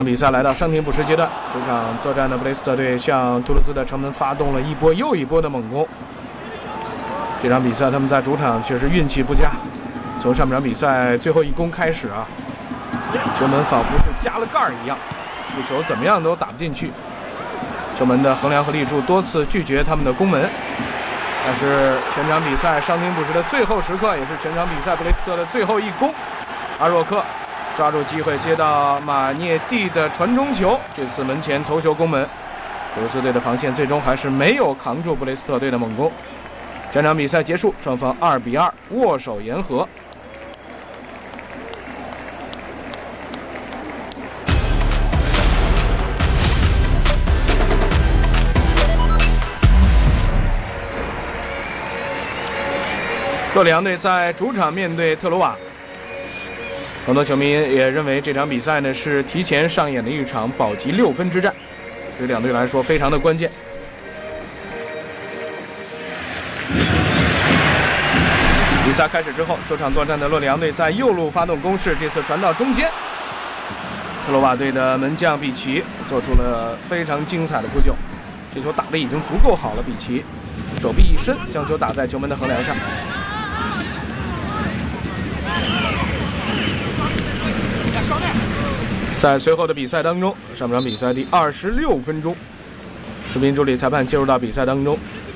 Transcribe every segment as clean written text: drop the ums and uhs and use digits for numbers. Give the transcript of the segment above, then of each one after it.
比赛来到伤停补时阶段，主场作战的布雷斯特队向图卢兹的城门发动了一波又一波的猛攻。这场比赛他们在主场确实运气不佳，从上半场比赛最后一攻开始啊，球门仿佛是加了盖儿一样，这个球怎么样都打不进去。球门的横梁和立柱多次拒绝他们的攻门，但是全场比赛伤停补时的最后时刻，也是全场比赛布雷斯特的最后一攻，阿若克抓住机会接到马涅蒂的传中球，这次门前头球攻门，图卢兹队的防线最终还是没有扛住布雷斯特队的猛攻。全场比赛结束，双方2-2握手言和。洛里昂队在主场面对特鲁瓦，很多球迷也认为这场比赛呢是提前上演的一场保级6分之战，对两队来说非常的关键。比赛开始之后，主场作战的洛里昂队在右路发动攻势，这次传到中间，特鲁瓦队的门将比奇做出了非常精彩的扑救，这球打得已经足够好了，比奇手臂一伸，将球打在球门的横梁上。在随后的比赛当中，上半场比赛第26分钟，视频助理裁判介入到比赛当中，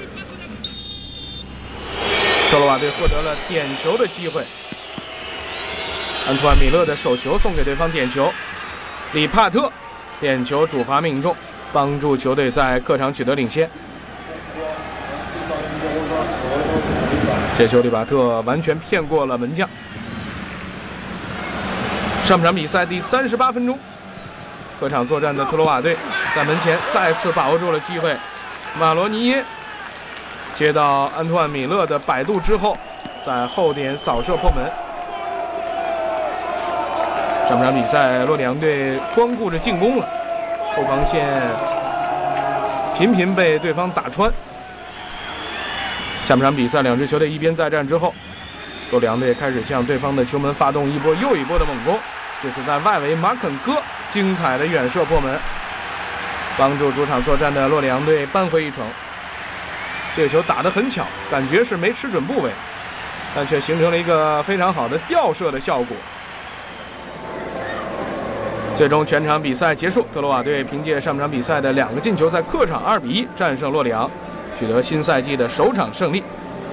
特鲁瓦队获得了点球的机会，安图万·米勒的手球送给对方点球，里帕特点球主罚命中，帮助球队在客场取得领先。这球里帕特完全骗过了门将。上半场比赛第38分钟，客场作战的特鲁瓦队在门前再次把握住了机会，马罗尼耶接到安图万·米勒的摆渡之后，在后点扫射破门。上半场比赛洛里昂队光顾着进攻了，后防线频频被对方打穿。下半场比赛两支球队一边再战之后，洛里昂队开始向对方的球门发动一波又一波的猛攻，这次在外围马肯戈精彩的远射破门，帮助主场作战的洛里昂队扳回一城。这个球打得很巧，感觉是没吃准部位，但却形成了一个非常好的吊射的效果。最终全场比赛结束，特鲁瓦队凭借上半场比赛的2个进球，在客场2-1战胜洛里昂，取得新赛季的首场胜利。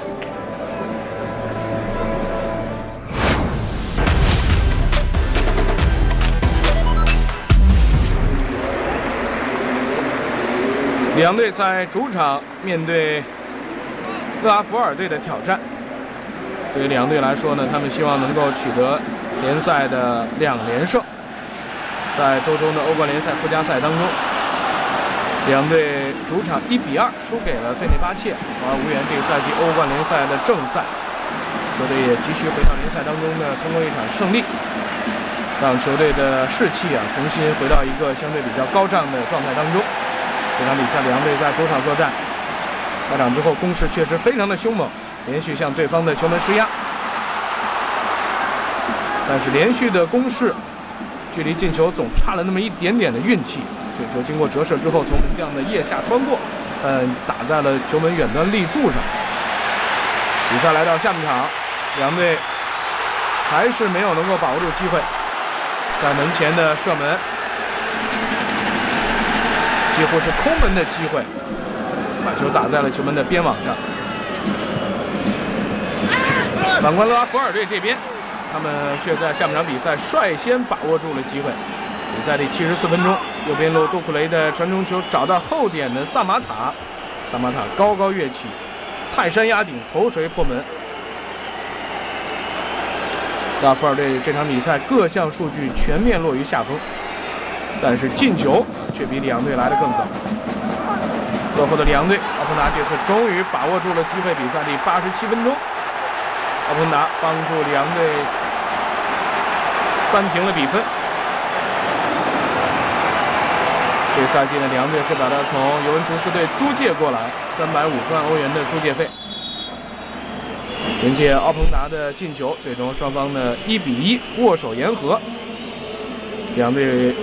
里昂队在主场面对勒阿弗尔队的挑战，对于里昂队来说呢，他们希望能够取得联赛的2连胜。在周中的欧冠联赛附加赛当中，里昂队主场1-2输给了费内巴切，从而无缘这个赛季欧冠联赛的正赛。球队也急需回到联赛当中呢，通过一场胜利，让球队的士气重新回到一个相对比较高涨的状态当中。这场比赛里昂队在主场作战，开场之后攻势确实非常的凶猛，连续向对方的球门施压，但是连续的攻势距离进球总差了那么一点点的运气。这个球经过折射之后，从门将的腋下穿过，打在了球门远端立柱上。比赛来到下半场，里昂队还是没有能够把握住机会，在门前的射门几乎是空门的机会，把球打在了球门的边网上。反观勒阿弗尔队这边，他们却在下半场比赛率先把握住了机会。比赛第74分钟，右边路杜库雷的传中球找到后点的萨马塔，萨马塔高高跃起，泰山压顶，头锤破门。勒阿弗尔队这场比赛各项数据全面落于下风，但是进球却比里昂队来得更早。落后的里昂队，奥彭达这次终于把握住了机会。比赛第87分钟，奥彭达帮助里昂队扳平了比分。这个赛季呢，里昂队是把他从尤文图斯队租借过来，350万欧元的租借费。凭借奥彭达的进球，最终双方呢1-1握手言和。两队